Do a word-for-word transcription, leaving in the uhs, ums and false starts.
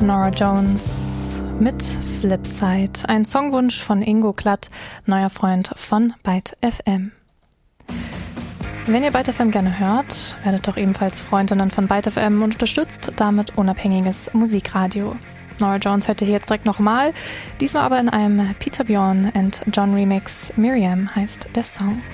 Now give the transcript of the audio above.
Norah Jones mit Flipside. Ein Songwunsch von Ingo Klatt, neuer Freund von Byte F M. Wenn ihr Byte F M gerne hört, werdet doch ebenfalls Freundinnen von Byte F M und unterstützt damit unabhängiges Musikradio. Norah Jones hört ihr hier jetzt direkt nochmal, diesmal aber in einem Peter Bjorn and John Remix. Miriam heißt der Song.